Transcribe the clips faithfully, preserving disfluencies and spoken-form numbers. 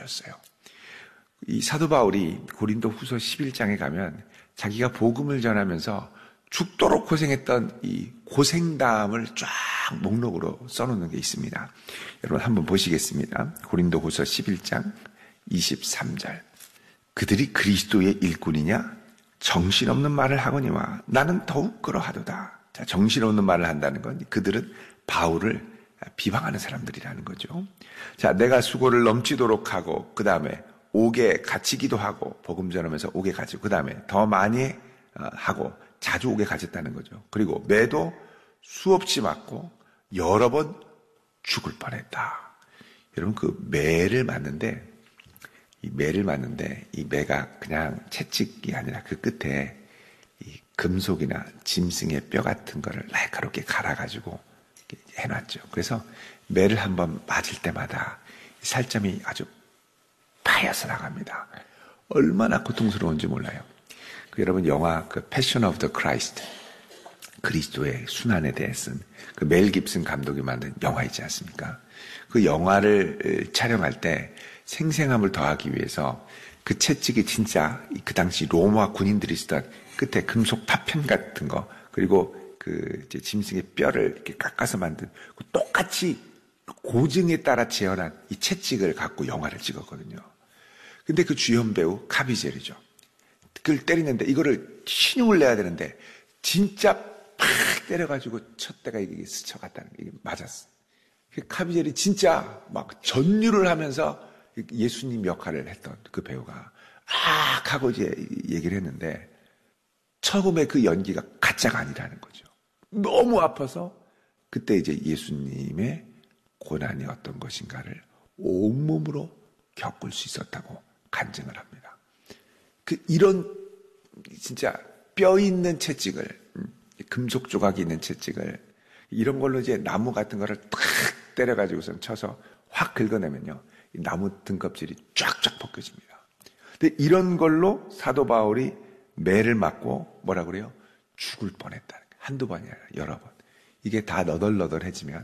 주셨어요. 이 사도 바울이 고린도 후서 십일 장에 가면 자기가 복음을 전하면서 죽도록 고생했던 이 고생담을 쫙 목록으로 써놓는 게 있습니다. 여러분 한번 보시겠습니다. 고린도 후서 십일 장 이십삼 절. 그들이 그리스도의 일꾼이냐? 정신없는 말을 하거니와 나는 더욱 그러하도다. 자, 정신없는 말을 한다는 건 그들은 바울을 비방하는 사람들이라는 거죠. 자, 내가 수고를 넘치도록 하고 그 다음에 옥에 갇히기도 하고 복음 전하면서 옥에 갇히고 그 다음에 더 많이 하고 자주 옥에 갇혔다는 거죠. 그리고 매도 수없이 맞고 여러 번 죽을 뻔했다. 여러분 그 매를 맞는데 이 매를 맞는데 이 매가 그냥 채찍이 아니라 그 끝에 이 금속이나 짐승의 뼈 같은 거를 날카롭게 갈아가지고 해놨죠. 그래서 매를 한번 맞을 때마다 살점이 아주 파여서 나갑니다. 얼마나 고통스러운지 몰라요. 그 여러분 영화 그 패션 오브 더 크라이스트 그리스도의 순환에 대해 쓴 그 멜 깁슨 감독이 만든 영화 있지 않습니까? 그 영화를 촬영할 때 생생함을 더하기 위해서 그 채찍이 진짜 그 당시 로마 군인들이 쓰던 끝에 금속 파편 같은 거 그리고 그 이제 짐승의 뼈를 이렇게 깎아서 만든 똑같이 고증에 따라 재현한 이 채찍을 갖고 영화를 찍었거든요. 근데 그 주연 배우 카비제르죠. 그걸 때리는데 이거를 신용을 내야 되는데 진짜 팍 때려가지고 첫 대가 이게 스쳐갔다는 게 이게 맞았어. 카비제르이 진짜 막 전율을 하면서 예수님 역할을 했던 그 배우가 악 하고 이제 얘기를 했는데 처음에 그 연기가 가짜가 아니라는 거죠. 너무 아파서 그때 이제 예수님의 고난이 어떤 것인가를 온몸으로 겪을 수 있었다고 간증을 합니다. 그 이런 진짜 뼈 있는 채찍을 금속 조각이 있는 채찍을 이런 걸로 이제 나무 같은 거를 탁 때려가지고선 쳐서 확 긁어내면요 이 나무 등껍질이 쫙쫙 벗겨집니다. 근데 이런 걸로 사도 바울이 매를 맞고 뭐라 그래요? 죽을 뻔했다는 거예요. 한두 번이 아니라 여러 번. 이게 다 너덜너덜해지면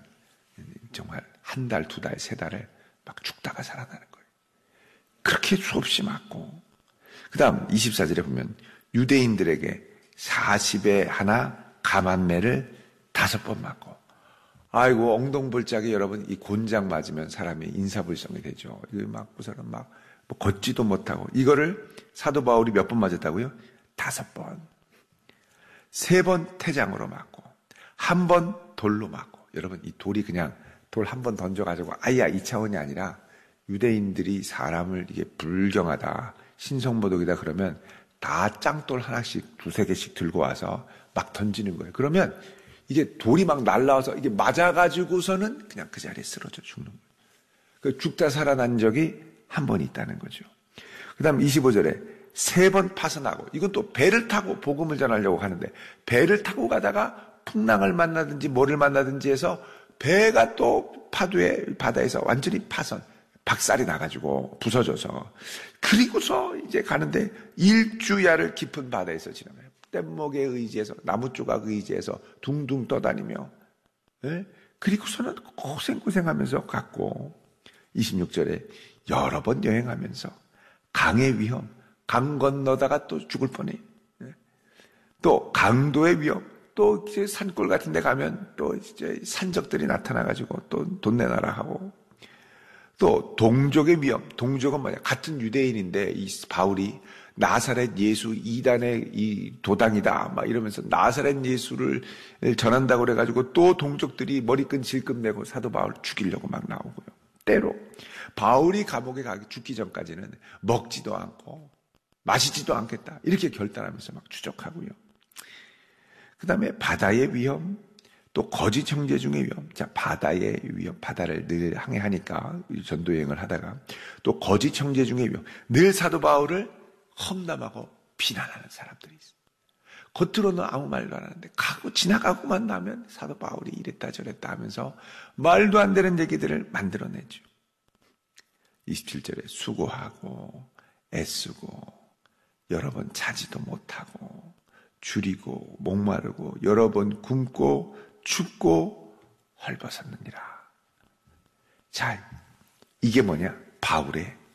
정말 한 달, 두 달, 세 달을 막 죽다가 살아나는 거예요. 그렇게 수없이 맞고 그 다음 이십사 절에 보면 유대인들에게 사십에 하나 감한매를 다섯 번 맞고 아이고 엉덩불짝이 여러분 이 곤장 맞으면 사람이 인사불성이 되죠. 이거 맞고 사람 막 뭐 걷지도 못하고 이거를 사도 바울이 몇 번 맞았다고요? 다섯 번. 세 번 태장으로 맞고 한 번 돌로 맞고 여러분 이 돌이 그냥 돌 한 번 던져가지고 아야 이 차원이 아니라 유대인들이 사람을 이게 불경하다 신성모독이다 그러면 다 짱돌 하나씩 두세 개씩 들고 와서 막 던지는 거예요. 그러면 이게 돌이 막 날라와서 이게 맞아가지고서는 그냥 그 자리에 쓰러져 죽는 거예요. 그 죽다 살아난 적이 한 번 있다는 거죠. 그 다음 이십오 절에 세 번 파선하고 이건 또 배를 타고 복음을 전하려고 하는데 배를 타고 가다가 풍랑을 만나든지 뭐를 만나든지 해서 배가 또 파도에 바다에서 완전히 파선 박살이 나가지고 부서져서 그리고서 이제 가는데 일주야를 깊은 바다에서 지나면 뗏목에 의지해서 나무 조각 의지해서 둥둥 떠다니며 예? 그리고서는 고생고생하면서 갔고 이십육 절에 여러 번 여행하면서 강의 위험 강 건너다가 또 죽을 뻔해 예? 또 강도의 위험 또 이제 산골 같은 데 가면 또 이제 산적들이 나타나가지고 또 돈 내놔라 하고 또 동족의 위험, 동족은 뭐냐? 같은 유대인인데 이 바울이 나사렛 예수 이단의 이 도당이다 막 이러면서 나사렛 예수를 전한다고 그래가지고 또 동족들이 머리끈 질끈 내고 사도 바울 죽이려고 막 나오고요. 때로 바울이 감옥에 가기 죽기 전까지는 먹지도 않고 마시지도 않겠다 이렇게 결단하면서 막 추적하고요. 그 다음에 바다의 위험, 또 거짓 형제 중의 위험. 자, 바다의 위험, 바다를 늘 항해하니까 전도 여행을 하다가 또 거짓 형제 중의 위험. 늘 사도 바울을 험담하고 비난하는 사람들이 있어요. 겉으로는 아무 말도 안 하는데 가고 지나가고만 나면 사도 바울이 이랬다 저랬다 하면서 말도 안 되는 얘기들을 만들어내죠. 이십칠 절에 수고하고 애쓰고 여러 번 자지도 못하고 줄이고 목마르고 여러 번 굶고 춥고 헐벗었느니라. 자, 이게 뭐냐? 바울의